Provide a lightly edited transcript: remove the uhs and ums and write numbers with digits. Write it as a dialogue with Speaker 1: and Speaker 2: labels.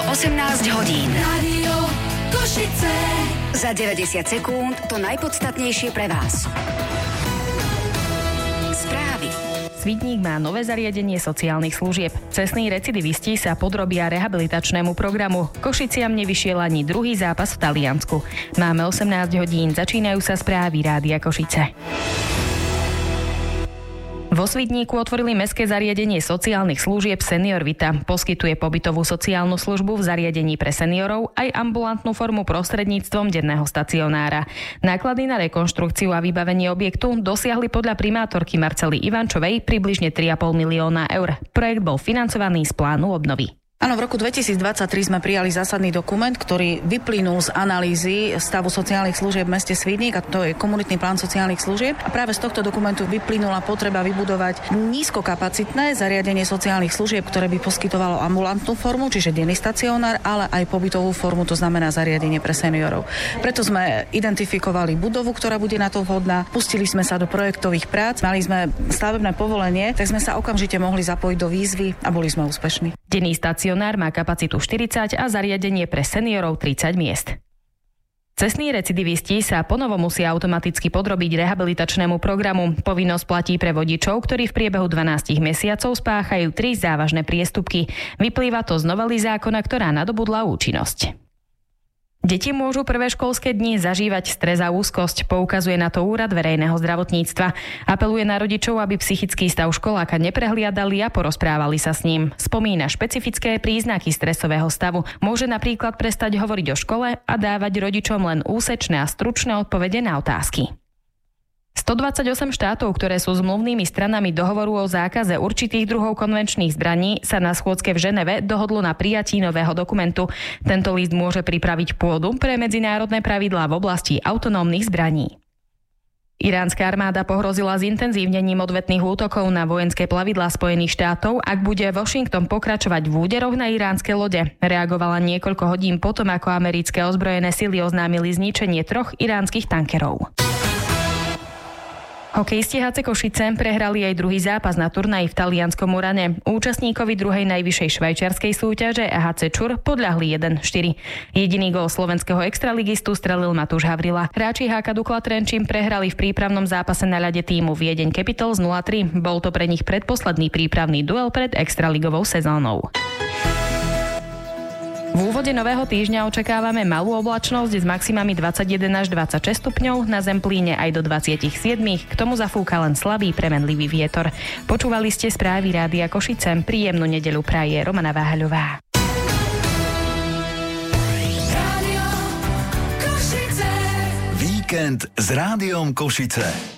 Speaker 1: 18 hodín.
Speaker 2: Rádio Košice.
Speaker 1: Za 90 sekúnd to najpodstatnejšie pre vás. Správy.
Speaker 3: Svidník má nové zariadenie sociálnych služieb. Cestní recidivisti sa podrobia rehabilitačnému programu. Košiciam nevyšiel ani druhý zápas v Taliansku. Máme 18 hodín, začínajú sa správy Rádia Košice. Vo Svidníku otvorili mestské zariadenie sociálnych služieb Senior Vita. Poskytuje pobytovú sociálnu službu v zariadení pre seniorov aj ambulantnú formu prostredníctvom denného stacionára. Náklady na rekonštrukciu a vybavenie objektu dosiahli podľa primátorky Marcely Ivančovej približne 3,5 milióna eur. Projekt bol financovaný z plánu obnovy.
Speaker 4: Áno, v roku 2023 sme prijali zásadný dokument, ktorý vyplynul z analýzy stavu sociálnych služieb v meste Svidník, a to je komunitný plán sociálnych služieb. A práve z tohto dokumentu vyplynula potreba vybudovať nízkokapacitné zariadenie sociálnych služieb, ktoré by poskytovalo ambulantnú formu, čiže denný stacionár, ale aj pobytovú formu, to znamená zariadenie pre seniorov. Preto sme identifikovali budovu, ktorá bude na to vhodná. Pustili sme sa do projektových prác, mali sme stavebné povolenie, tak sme sa okamžite mohli zapojiť do výzvy a boli sme úspešní.
Speaker 3: Denný stacionár má kapacitu 40 a zariadenie pre seniorov 30 miest. Cestní recidivisti sa ponovo musia automaticky podrobiť rehabilitačnému programu. Povinnosť platí pre vodičov, ktorí v priebehu 12 mesiacov spáchajú 3 závažné priestupky. Vyplýva to z novely zákona, ktorá nadobudla účinnosť. Deti môžu prvé školské dni zažívať stres a úzkosť, poukazuje na to Úrad verejného zdravotníctva. Apeluje na rodičov, aby psychický stav školáka neprehliadali a porozprávali sa s ním. Spomína špecifické príznaky stresového stavu. Môže napríklad prestať hovoriť o škole a dávať rodičom len úsečné a stručné odpovede na otázky. 128 štátov, ktoré sú zmluvnými stranami dohovoru o zákaze určitých druhov konvenčných zbraní, sa na schôdzke v Ženeve dohodlo na prijatí nového dokumentu. Tento list môže pripraviť pôdu pre medzinárodné pravidlá v oblasti autonómnych zbraní. Iránska armáda pohrozila zintenzívnením odvetných útokov na vojenské plavidlá Spojených štátov, ak bude Washington pokračovať v úderoch na iránske lode. Reagovala niekoľko hodín potom, ako americké ozbrojené sily oznámili zničenie 3 iránskych tankerov. Hokejisti HC Košice prehrali aj druhý zápas na turnaji v talianskom Urane. Účastníkovi druhej najvyššej švajčiarskej súťaže HC Čur podľahli 1-4. Jediný gól slovenského extraligistu strelil Matúš Havrila. Hráči HK Dukla Trenčín prehrali v prípravnom zápase na ľade tímu Viedeň Capitals 0-3. Bol to pre nich predposledný prípravný duel pred extraligovou sezónou. V úvode nového týždňa očakávame malú oblačnosť s maximami 21 až 26 stupňov, na Zemplíne aj do 27, k tomu zafúka len slabý premenlivý vietor. Počúvali ste správy Rádia Košice, príjemnú nedeľu praje Romana Váhaľová.
Speaker 5: Víkend s Rádiom Košice.